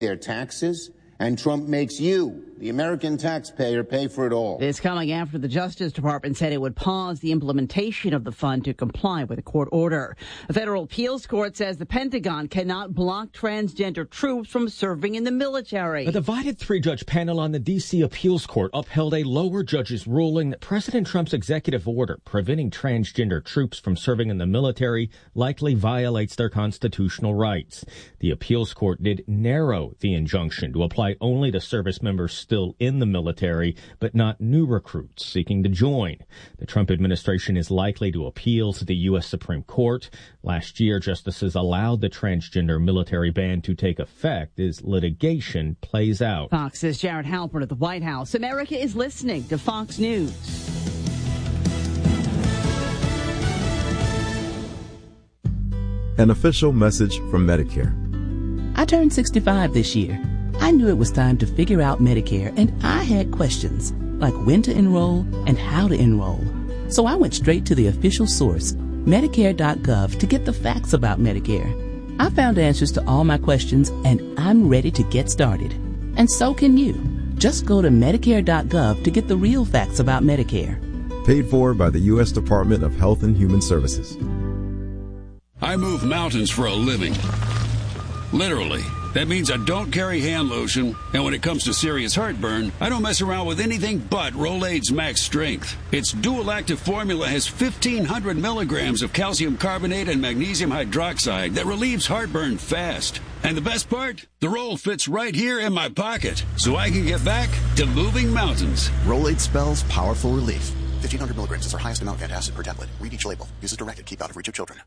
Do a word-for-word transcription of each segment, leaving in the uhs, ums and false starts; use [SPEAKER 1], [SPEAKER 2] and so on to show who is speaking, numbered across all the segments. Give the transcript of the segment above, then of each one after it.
[SPEAKER 1] their taxes, and Trump makes you, the American taxpayer, pay for it all.
[SPEAKER 2] This coming after the Justice Department said it would pause the implementation of the fund to comply with a court order. A federal appeals court says the Pentagon cannot block transgender troops from serving in the military.
[SPEAKER 3] A divided three-judge panel on the D C appeals court upheld a lower judge's ruling that President Trump's executive order preventing transgender troops from serving in the military likely violates their constitutional rights. The appeals court did narrow the injunction to apply only to service members still in the military, but not new recruits seeking to join. The Trump administration is likely to appeal to the U S Supreme Court. Last year, justices allowed the transgender military ban to take effect as litigation plays out.
[SPEAKER 2] Fox's Jared Halpern at the White House. America is listening to Fox News.
[SPEAKER 4] An official message from Medicare.
[SPEAKER 5] I turned sixty-five this year. I knew it was time to figure out Medicare, and I had questions, like when to enroll and how to enroll. So I went straight to the official source, Medicare dot gov, to get the facts about Medicare. I found answers to all my questions, and I'm ready to get started. And so can you. Just go to Medicare dot gov to get the real facts about Medicare.
[SPEAKER 4] Paid for by the U S Department of Health and Human Services.
[SPEAKER 6] I move mountains for a living. Literally. That means I don't carry hand lotion, and when it comes to serious heartburn, I don't mess around with anything but Rolaids Max Strength. Its dual-active formula has fifteen hundred milligrams of calcium carbonate and magnesium hydroxide that relieves heartburn fast. And the best part? The roll fits right here in my pocket, so I can get back to moving mountains.
[SPEAKER 7] Rolaids spells powerful relief. fifteen hundred milligrams is our highest amount of antacid per tablet. Read each label. Use as directed. Keep out of reach of children.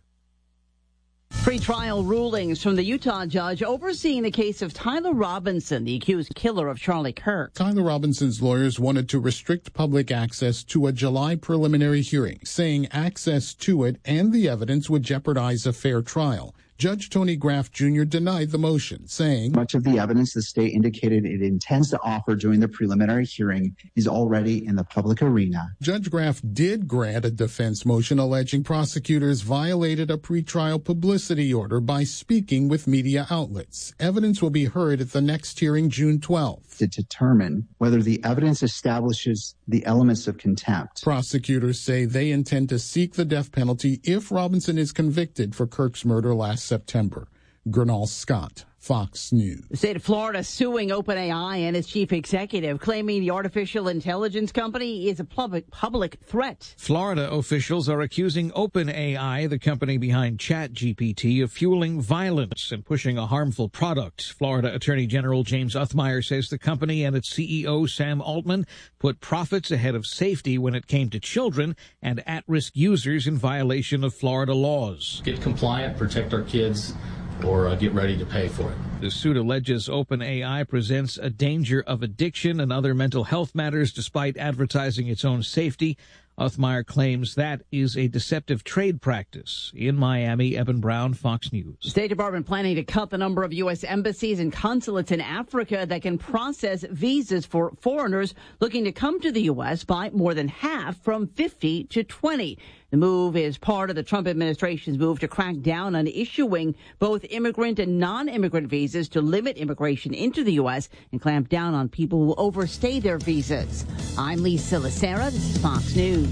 [SPEAKER 2] Pre-trial rulings from the Utah judge overseeing the case of Tyler Robinson, the accused killer of Charlie Kirk.
[SPEAKER 8] Tyler Robinson's lawyers wanted to restrict public access to a July preliminary hearing, saying access to it and the evidence would jeopardize a fair trial. Judge Tony Graff Junior denied the motion, saying,
[SPEAKER 9] much of the evidence the state indicated it intends to offer during the preliminary hearing is already in the public arena.
[SPEAKER 8] Judge Graff did grant a defense motion alleging prosecutors violated a pretrial publicity order by speaking with media outlets. Evidence will be heard at the next hearing June twelfth.
[SPEAKER 9] To determine whether the evidence establishes the elements of contempt.
[SPEAKER 8] Prosecutors say they intend to seek the death penalty if Robinson is convicted for Kirk's murder last September. Gernal Scott, Fox News.
[SPEAKER 2] The state of Florida suing OpenAI and its chief executive, claiming the artificial intelligence company is a public public threat.
[SPEAKER 10] Florida officials are accusing OpenAI, the company behind ChatGPT, of fueling violence and pushing a harmful product. Florida Attorney General James Uthmire says the company and its C E O, Sam Altman, put profits ahead of safety when it came to children and at-risk users in violation of Florida laws.
[SPEAKER 11] Get compliant, protect our kids, or uh, get ready to pay for it.
[SPEAKER 10] The suit alleges OpenAI presents a danger of addiction and other mental health matters despite advertising its own safety. Uthmire claims that is a deceptive trade practice. In Miami, Evan Brown, Fox News.
[SPEAKER 2] State Department planning to cut the number of U S embassies and consulates in Africa that can process visas for foreigners looking to come to the U S by more than half, from fifty to twenty. The move is part of the Trump administration's move to crack down on issuing both immigrant and non-immigrant visas to limit immigration into the U S and clamp down on people who overstay their visas. I'm Lisa Lacera. This is Fox News.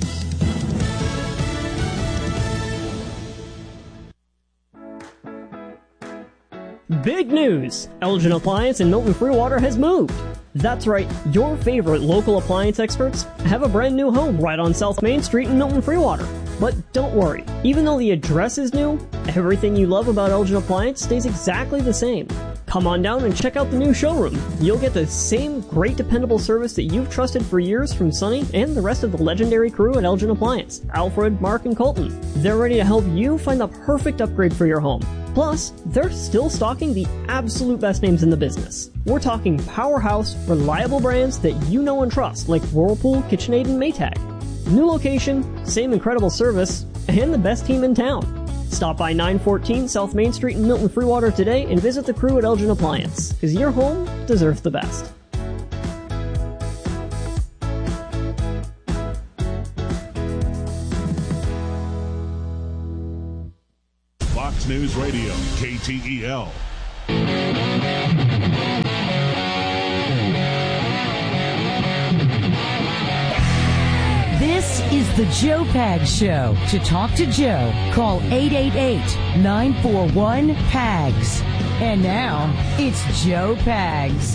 [SPEAKER 12] Big news! Elgin Appliance in Milton Freewater has moved. That's right, your favorite local appliance experts have a brand new home right on South Main Street in Milton Freewater. But don't worry, even though the address is new, everything you love about Elgin Appliance stays exactly the same. Come on down and check out the new showroom. You'll get the same great dependable service that you've trusted for years from Sonny and the rest of the legendary crew at Elgin Appliance, Alfred, Mark, and Colton. They're ready to help you find the perfect upgrade for your home. Plus, they're still stocking the absolute best names in the business. We're talking powerhouse, reliable brands that you know and trust, like Whirlpool, KitchenAid, and Maytag. New location, same incredible service, and the best team in town. Stop by nine fourteen South Main Street in Milton Freewater today and visit the crew at Elgin Appliance, because your home deserves the best.
[SPEAKER 13] Fox News Radio, K T E L. the Joe Pags Show. To talk to Joe, call eight eight eight, nine four one, P A G S. And now, it's Joe Pags.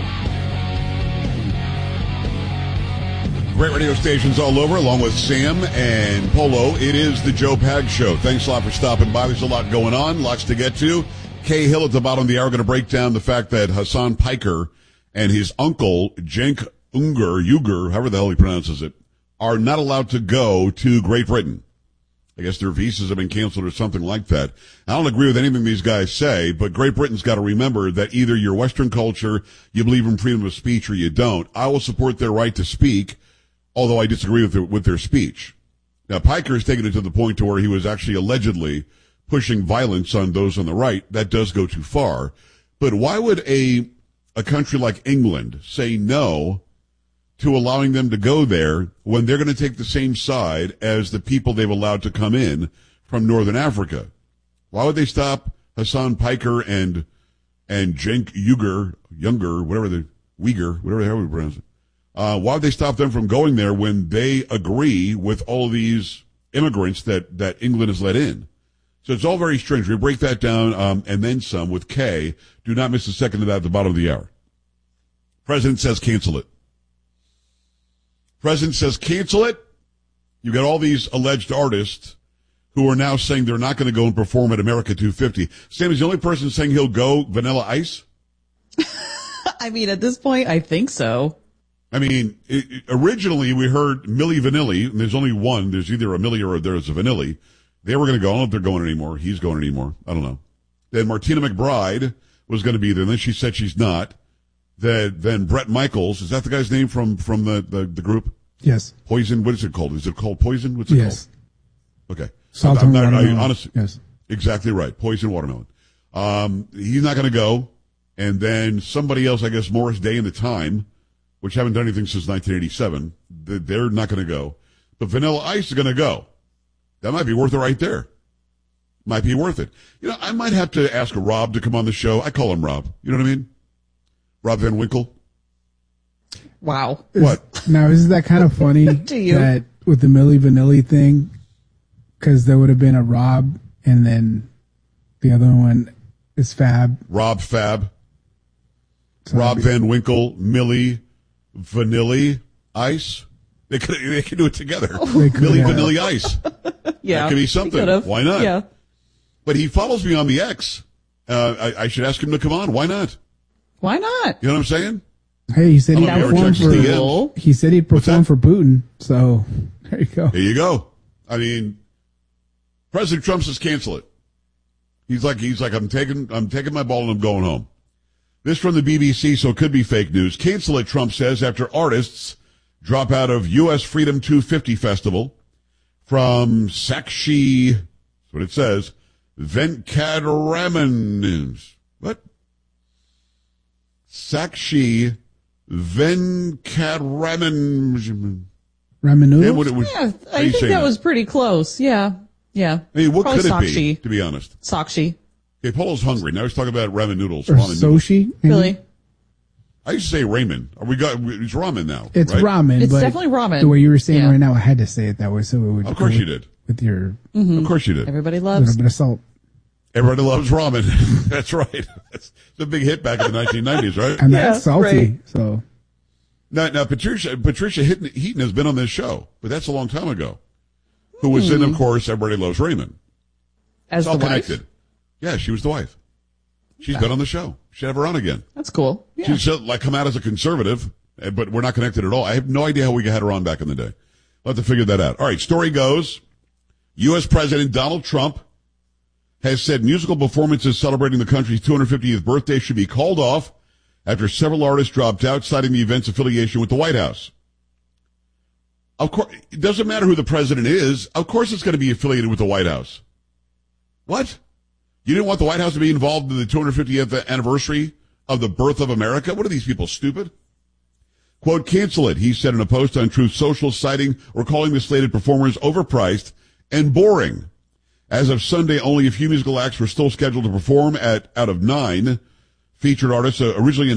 [SPEAKER 14] Great radio stations all over, along with Sam and Polo. It is the Joe Pags Show. Thanks a lot for stopping by. There's a lot going on, lots to get to. Kay Hill at the bottom of the hour going to break down the fact that Hassan Piker and his uncle, Cenk Uygur, Uygur, however the hell he pronounces it, are not allowed to go to Great Britain. I guess their visas have been canceled or something like that. I don't agree with anything these guys say, but Great Britain's got to remember that either you're Western culture, you believe in freedom of speech, or you don't. I will support their right to speak, although I disagree with their, with their speech. Now, Piker has taken it to the point to where he was actually allegedly pushing violence on those on the right. That does go too far. But why would a a country like England say no to allowing them to go there when they're going to take the same side as the people they've allowed to come in from Northern Africa? Why would they stop Hassan Piker and and Cenk Uygur, Younger, whatever the Uyghur, whatever the hell we pronounce it? Uh, why would they stop them from going there when they agree with all these immigrants that, that England has let in? So it's all very strange. We break that down, um, and then some with Kay. Do not miss a second of that at the bottom of the hour. President says cancel it. President says cancel it. You got all these alleged artists who are now saying they're not going to go and perform at America two fifty. Sam is the only person saying he'll go Vanilla Ice?
[SPEAKER 15] I mean, at this point, I think so.
[SPEAKER 14] I mean, it, it, originally we heard Milli Vanilli, and there's only one. There's either a Milli or there's a Vanilli. They were going to go. I don't know if they're going anymore. He's going anymore. I don't know. Then Martina McBride was going to be there. Then she said she's not. Then, then Bret Michaels. Is that the guy's name from, from the, the, the group?
[SPEAKER 16] Yes.
[SPEAKER 14] Poison. What is it called? Is it called Poison? What's it
[SPEAKER 16] yes.
[SPEAKER 14] called? Okay.
[SPEAKER 16] Salt
[SPEAKER 14] I'm, I'm
[SPEAKER 16] and
[SPEAKER 14] not,
[SPEAKER 16] watermelon.
[SPEAKER 14] I, honestly,
[SPEAKER 16] yes.
[SPEAKER 14] Exactly right. Poison watermelon. Um, he's not going to go. And then somebody else, I guess, Morris Day and the Time, which haven't done anything since nineteen eighty-seven. They're not going to go. But Vanilla Ice is going to go. That might be worth it right there. Might be worth it. You know, I might have to ask Rob to come on the show. I call him Rob. You know what I mean? Rob Van Winkle.
[SPEAKER 15] Wow.
[SPEAKER 14] What?
[SPEAKER 16] Is, now, isn't that kind of funny that with the Milli Vanilli thing, because there would have been a Rob and then the other one is Fab.
[SPEAKER 14] Rob Fab.
[SPEAKER 16] So
[SPEAKER 14] Rob Van Winkle, Milli Vanilli Ice. They could they could do it together.
[SPEAKER 16] Oh,
[SPEAKER 14] Milli Vanilli Ice.
[SPEAKER 15] Yeah.
[SPEAKER 14] That could be something.
[SPEAKER 15] Could've.
[SPEAKER 14] Why not?
[SPEAKER 15] Yeah.
[SPEAKER 14] But he follows me on the X. Uh, I, I should ask him to come on. Why not?
[SPEAKER 15] Why not?
[SPEAKER 14] You know what I'm saying?
[SPEAKER 16] Hey, he said he'd
[SPEAKER 14] I don't know if
[SPEAKER 16] perform
[SPEAKER 14] you ever checked
[SPEAKER 16] for,
[SPEAKER 14] the ends.
[SPEAKER 16] he said he'd perform for Putin. So there you go.
[SPEAKER 14] There you go. I mean, President Trump says cancel it. He's like, he's like, I'm taking, I'm taking my ball and I'm going home. This from the B B C, so it could be fake news. Cancel it, Trump says, after artists drop out of U S Freedom two fifty Festival from Sakshi, that's what it says, Venkataraman. What? Sakshi Venkataraman.
[SPEAKER 16] Ramen noodles?
[SPEAKER 14] Yeah, what, what,
[SPEAKER 15] Yeah, I think that, that was pretty close. Yeah. Yeah.
[SPEAKER 14] I mean, what
[SPEAKER 15] Probably
[SPEAKER 14] could it
[SPEAKER 15] Sakshi.
[SPEAKER 14] be, to be honest?
[SPEAKER 15] Sakshi.
[SPEAKER 14] Okay, Polo's hungry. Now he's talking about ramen noodles.
[SPEAKER 16] Or
[SPEAKER 14] ramen noodles.
[SPEAKER 16] sushi?
[SPEAKER 15] Really?
[SPEAKER 14] I used to say ramen. Are we got, it's ramen now.
[SPEAKER 16] It's
[SPEAKER 14] right?
[SPEAKER 16] ramen.
[SPEAKER 15] It's
[SPEAKER 16] but
[SPEAKER 15] definitely ramen.
[SPEAKER 16] The way you were saying
[SPEAKER 15] Yeah.
[SPEAKER 16] right now, I had to say it that way. So it would.
[SPEAKER 14] Of course
[SPEAKER 16] go
[SPEAKER 14] you
[SPEAKER 16] with,
[SPEAKER 14] did.
[SPEAKER 16] With your.
[SPEAKER 15] Mm-hmm.
[SPEAKER 14] Of course you did.
[SPEAKER 15] Everybody
[SPEAKER 16] A
[SPEAKER 15] loves.
[SPEAKER 16] little bit of salt.
[SPEAKER 14] Everybody loves ramen. That's right. That's a big hit back in the nineteen nineties, right?
[SPEAKER 16] And
[SPEAKER 15] Yeah,
[SPEAKER 16] that's salty.
[SPEAKER 15] right.
[SPEAKER 16] So.
[SPEAKER 14] Now, now Patricia, Patricia Heaton Heaton has been on this show, but that's a long time ago. Who was in, of course, Everybody Loves Raymond.
[SPEAKER 15] As
[SPEAKER 14] It's all
[SPEAKER 15] the wife?
[SPEAKER 14] connected. Yeah, she was the wife. She's been on the show. Should have her on again.
[SPEAKER 15] That's cool. Yeah.
[SPEAKER 14] She should like come out as a conservative, eh, but we're not connected at all. I have no idea how we had her on back in the day. We'll have to figure that out. All right, story goes, U S President Donald Trump has said musical performances celebrating the country's two hundred fiftieth birthday should be called off after several artists dropped out, citing the event's affiliation with the White House. Of course, it doesn't matter who the president is. Of course it's going to be affiliated with the White House. What? You didn't want the White House to be involved in the two hundred fiftieth anniversary of the birth of America? What are these people, stupid? Quote, cancel it, he said in a post on Truth Social, citing or calling the slated performers overpriced and boring. As of Sunday, only a few musical acts were still scheduled to perform at out of nine featured artists uh, originally